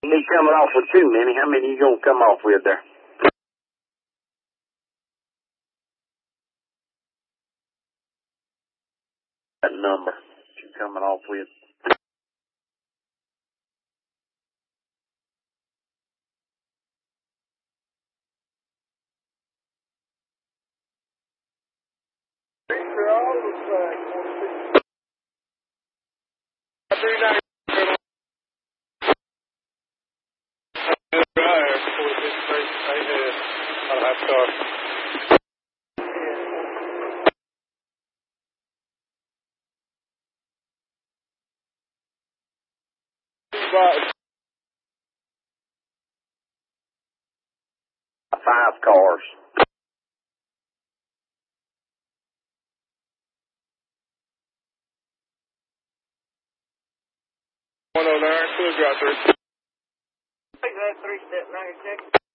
Me coming off with too many. How many you gonna come off with there? That number that you coming off with. Five cars. One oh nine, 2 got 3. Take that 3-step 96.